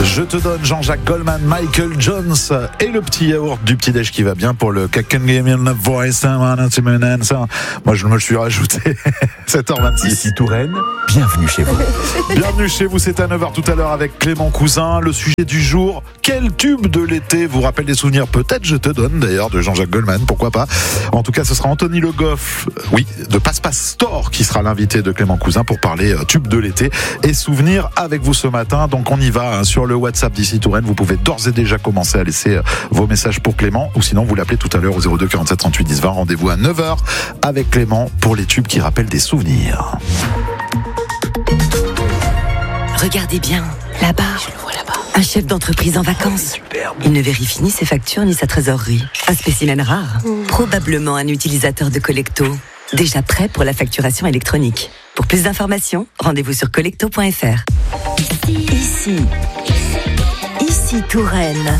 Je te donne Jean-Jacques Goldman, Michael Jones et le petit yaourt du petit-déj qui va bien pour le Can Give Me a Voice. Moi, je me le suis rajouté. 7h26. Ici Touraine, bienvenue chez vous. Bienvenue chez vous, c'est à 9h tout à l'heure avec Clément Cousin. Le sujet du jour, quel tube de l'été vous rappelle des souvenirs? Peut-être Je te donne d'ailleurs de Jean-Jacques Goldman, pourquoi pas. En tout cas, ce sera Anthony Le Goff, de Passe-Passe Store qui sera l'invité de Clément Cousin pour parler tube de l'été et souvenirs avec vous ce matin. Donc on y va sur le WhatsApp d'Ici Touraine. Vous pouvez d'ores et déjà commencer à laisser vos messages pour Clément ou sinon vous l'appelez tout à l'heure au 02 47 38 10 20. Rendez-vous à 9h avec Clément pour les tubes qui rappellent des souvenirs. Regardez bien, là-bas. Je le vois là-bas. Un chef d'entreprise en vacances. Il ne vérifie ni ses factures ni sa trésorerie. Un spécimen rare. Probablement un utilisateur de Collecto. Déjà prêt pour la facturation électronique. Pour plus d'informations, rendez-vous sur collecto.fr. Ici Touraine.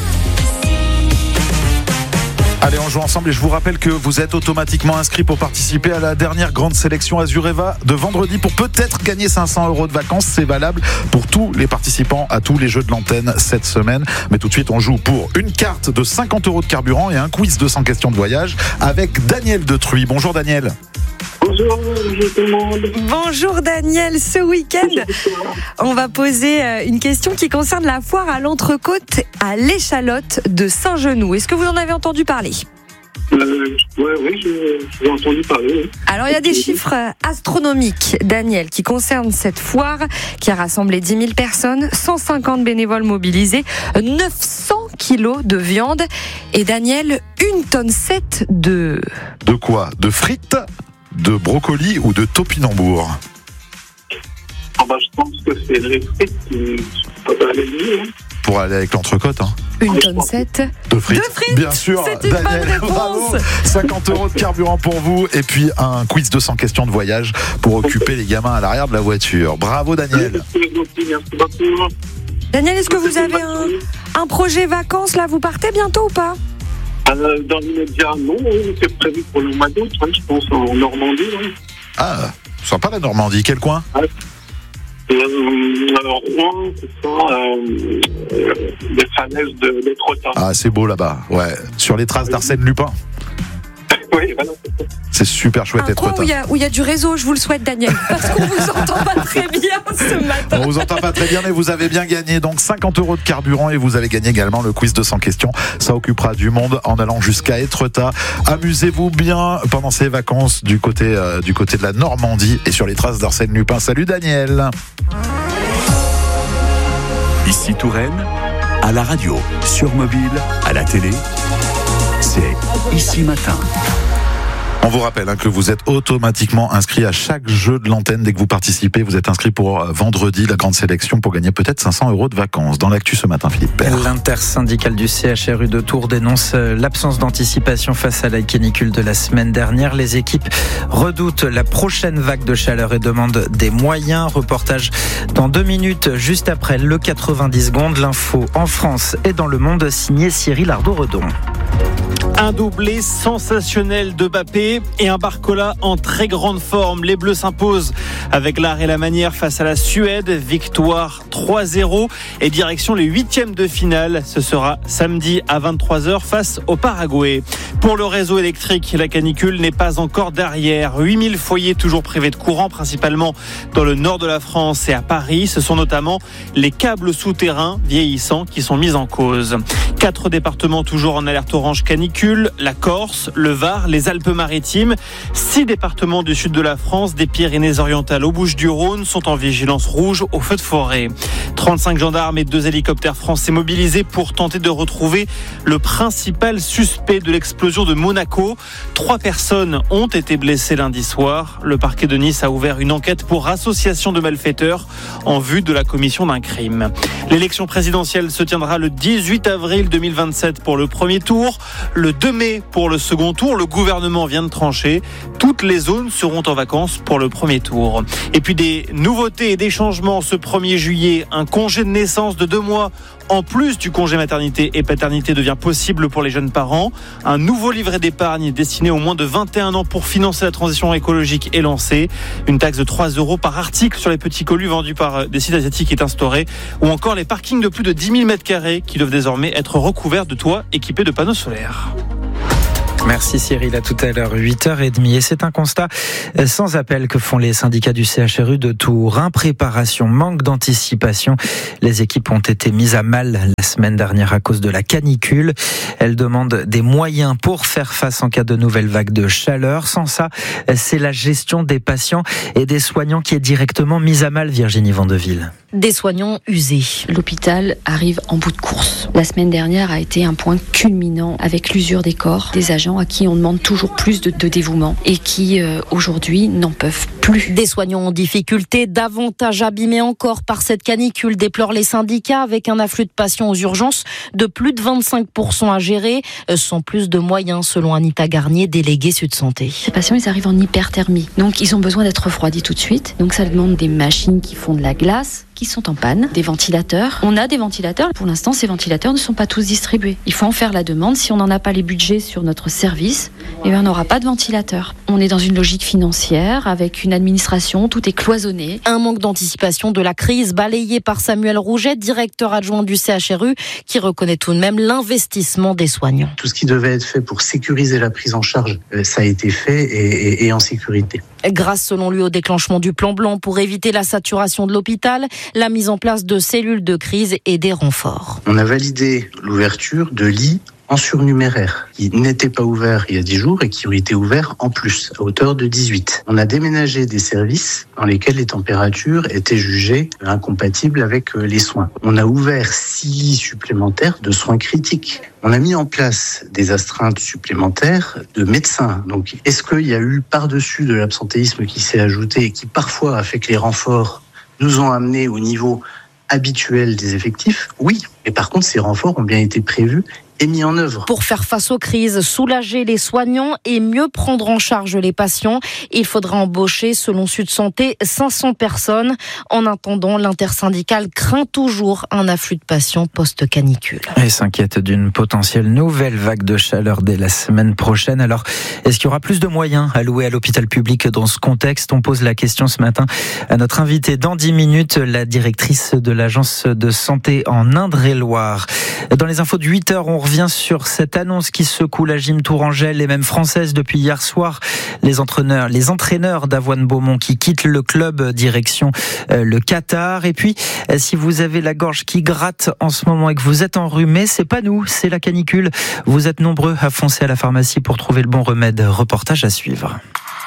Allez, on joue ensemble et je vous rappelle que vous êtes automatiquement inscrit pour participer à la dernière grande sélection Azureva de vendredi pour peut-être gagner 500 € de vacances. C'est valable pour tous les participants à tous les jeux de l'antenne cette semaine. Mais tout de suite, on joue pour une carte de 50 € de carburant et un quiz de 100 questions de voyage avec Daniel de Truy. Bonjour Daniel. Bonjour tout le monde. Bonjour Daniel, ce week-end, on va poser une question qui concerne la foire à l'entrecôte à l'échalote de Saint-Genoux. Est-ce que vous en avez entendu parler ? Oui, j'ai entendu parler. Oui. Alors il y a des chiffres astronomiques, Daniel, qui concernent cette foire qui a rassemblé 10 000 personnes, 150 bénévoles mobilisés, 900 kilos de viande et Daniel, 1,7 tonne de... De quoi ? De frites ? De brocoli ou de topinambour? Je pense que c'est les frites qui peuvent aller mieux. Pour aller avec l'entrecôte, 1,7 tonne de frites. Bien sûr, c'est une Daniel, bonne bravo. réponse. 50 € de carburant pour vous et puis un quiz de 100 questions de voyage pour occuper les gamins à l'arrière de la voiture. Bravo Daniel. Merci beaucoup. Daniel, est-ce que vous avez un projet vacances là? Vous partez bientôt ou pas? Dans l'immédiat, non, c'est prévu pour le mois d'août, je pense, en Normandie. Oui. Ah, sympa la Normandie, quel coin? Alors, Rouen, c'est ça, les falaises d'Étretat. Ah, c'est beau là-bas, ouais. Sur les traces d'Arsène Lupin. Oui, voilà, c'est ça. C'est super chouette Un coin Étretat. où il y a du réseau, je vous le souhaite Daniel, parce qu'on vous entend pas très bien ce matin. On vous entend pas très bien, mais vous avez bien gagné. Donc 50 € de carburant et vous avez gagné également le quiz de 100 questions. Ça occupera du monde en allant jusqu'à Étretat. Amusez-vous bien pendant ces vacances du côté de la Normandie et sur les traces d'Arsène Lupin. Salut Daniel. Ici Touraine, à la radio, sur mobile, à la télé, c'est Ici Matin. On vous rappelle que vous êtes automatiquement inscrit à chaque jeu de l'antenne dès que vous participez. Vous êtes inscrit pour vendredi, la grande sélection pour gagner peut-être 500 € de vacances. Dans l'actu ce matin, Philippe Père. L'intersyndicale du CHRU de Tours dénonce l'absence d'anticipation face à la canicule de la semaine dernière. Les équipes redoutent la prochaine vague de chaleur et demandent des moyens. Reportage dans 2 minutes, juste après le 90 secondes. L'info en France et dans le monde, signé Cyril Ardo-Redon. Un doublé sensationnel de Mbappé et un Barcola en très grande forme. Les Bleus s'imposent avec l'art et la manière face à la Suède. Victoire 3-0 et direction les 8e de finale. Ce sera samedi à 23h face au Paraguay. Pour le réseau électrique, la canicule n'est pas encore derrière. 8000 foyers toujours privés de courant, principalement dans le nord de la France et à Paris. Ce sont notamment les câbles souterrains vieillissants qui sont mis en cause. 4 départements toujours en alerte orange canicule, la Corse, le Var, les Alpes-Maritimes. 6 départements du sud de la France, des Pyrénées-Orientales aux Bouches-du-Rhône, sont en vigilance rouge au feu de forêt. 35 gendarmes et 2 hélicoptères français mobilisés pour tenter de retrouver le principal suspect de l'explosion de Monaco. 3 personnes ont été blessées lundi soir. Le parquet de Nice a ouvert une enquête pour association de malfaiteurs en vue de la commission d'un crime. L'élection présidentielle se tiendra le 18 avril 2027 pour le premier tour, le 2 mai pour le second tour. Le gouvernement vient de trancher. Toutes les zones seront en vacances pour le premier tour. Et puis des nouveautés et des changements ce 1er juillet. Un congé de naissance de 2 mois en plus du congé maternité et paternité devient possible pour les jeunes parents. Un nouveau livret d'épargne destiné aux moins de 21 ans pour financer la transition écologique est lancé. Une taxe de 3 € par article sur les petits colis vendus par des sites asiatiques est instaurée. Ou encore les parkings de plus de 10 000 m² qui doivent désormais être recouverts de toits équipés de panneaux solaires. Merci Cyril, à tout à l'heure, 8h30. Et c'est un constat sans appel que font les syndicats du CHRU de Tours. Impréparation, manque d'anticipation. Les équipes ont été mises à mal la semaine dernière à cause de la canicule. Elles demandent des moyens pour faire face en cas de nouvelle vague de chaleur. Sans ça, c'est la gestion des patients et des soignants qui est directement mise à mal, Virginie Vandeville. Des soignants usés. L'hôpital arrive en bout de course. La semaine dernière a été un point culminant avec l'usure des corps, des agents à qui on demande toujours plus de dévouement et qui aujourd'hui n'en peuvent plus. Des soignants en difficulté, davantage abîmés encore par cette canicule, déplorent les syndicats, avec un afflux de patients aux urgences de plus de 25% à gérer, sans plus de moyens, selon Anita Garnier, déléguée Sud Santé. Les patients, ils arrivent en hyperthermie, donc ils ont besoin d'être refroidis tout de suite. Donc ça demande des machines qui font de la glace, qui sont en panne, des ventilateurs. On a des ventilateurs. Pour l'instant, ces ventilateurs ne sont pas tous distribués. Il faut en faire la demande. Si on n'en a pas les budgets sur notre service, on n'aura pas de ventilateurs. On est dans une logique financière avec une administration, tout est cloisonné. Un manque d'anticipation de la crise balayé par Samuel Rouget, directeur adjoint du CHRU, qui reconnaît tout de même l'investissement des soignants. Tout ce qui devait être fait pour sécuriser la prise en charge, ça a été fait et en sécurité. Grâce, selon lui, au déclenchement du plan blanc pour éviter la saturation de l'hôpital, la mise en place de cellules de crise et des renforts. On a validé l'ouverture de lits en surnuméraire, qui n'étaient pas ouverts il y a 10 jours et qui ont été ouverts en plus, à hauteur de 18. On a déménagé des services dans lesquels les températures étaient jugées incompatibles avec les soins. On a ouvert 6 lits supplémentaires de soins critiques. On a mis en place des astreintes supplémentaires de médecins. Donc, est-ce qu'il y a eu par-dessus de l'absentéisme qui s'est ajouté et qui parfois a fait que les renforts nous ont amenés au niveau habituel des effectifs? Oui. Et par contre, ces renforts ont bien été prévus et mis en œuvre. Pour faire face aux crises, soulager les soignants et mieux prendre en charge les patients, il faudra embaucher, selon Sud Santé, 500 personnes. En attendant, l'intersyndicale craint toujours un afflux de patients post-canicule. Et s'inquiète d'une potentielle nouvelle vague de chaleur dès la semaine prochaine. Alors, est-ce qu'il y aura plus de moyens alloués à l'hôpital public dans ce contexte? On pose la question ce matin à notre invitée dans 10 minutes, la directrice de l'agence de santé en Indre-et-Loire. Dans les infos de 8h, on revient sur cette annonce qui secoue la gym tourangelle et même française depuis hier soir. Les entraîneurs d'Avoine Beaumont qui quittent le club direction le Qatar. Et puis, si vous avez la gorge qui gratte en ce moment et que vous êtes enrhumé, c'est pas nous, c'est la canicule. Vous êtes nombreux à foncer à la pharmacie pour trouver le bon remède. Reportage à suivre.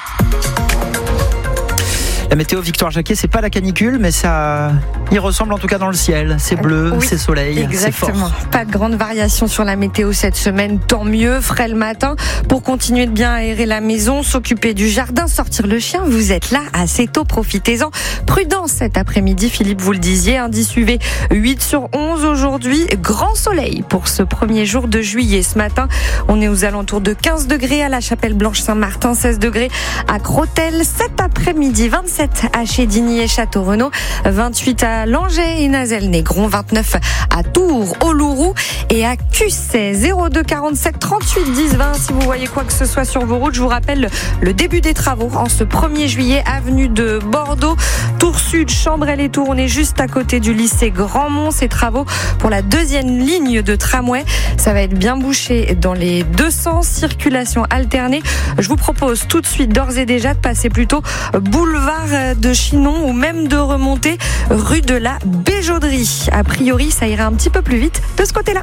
La météo, Victoire Jacquet, c'est pas la canicule, mais ça y ressemble en tout cas dans le ciel. C'est bleu, oui, c'est soleil, exactement. C'est fort. Pas de grande variation sur la météo cette semaine, tant mieux. Frais le matin pour continuer de bien aérer la maison, s'occuper du jardin, sortir le chien. Vous êtes là assez tôt, profitez-en. Prudence cet après-midi, Philippe, vous le disiez, indice UV 8 sur 11 aujourd'hui. Grand soleil pour ce premier jour de juillet. Ce matin, on est aux alentours de 15 degrés à la Chapelle-Blanche-Saint-Martin, 16 degrés à Crotel. Cet après-midi, 27 à Chédigny et Château-Renaud, 28 à Langeais et Nazelles-Négron, 29 à Tours, Olourou et à Cussey. 02 47 38 10 20. Si vous voyez quoi que ce soit sur vos routes, je vous rappelle le début des travaux en ce 1er juillet, avenue de Bordeaux, Tours Sud, Chambrel et Tours. On est juste à côté du lycée Grandmont. Ces travaux pour la 2e ligne de tramway. Ça va être bien bouché dans les deux sens, circulation alternée. Je vous propose tout de suite, d'ores et déjà, de passer plutôt boulevard de Chinon ou même de remonter rue de la Béjauderie. A priori, ça ira un petit peu plus vite de ce côté-là.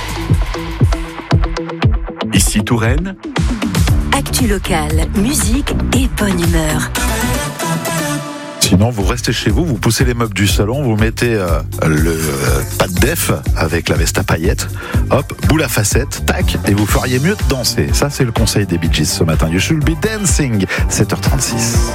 Ici Touraine. Actu locale, musique et bonne humeur. Sinon, vous restez chez vous, vous poussez les meubles du salon, vous mettez le pas de def avec la veste à paillettes, hop, boule à facettes, tac, et vous feriez mieux de danser. Ça, c'est le conseil des Bee Gees ce matin. You should be dancing, 7h36.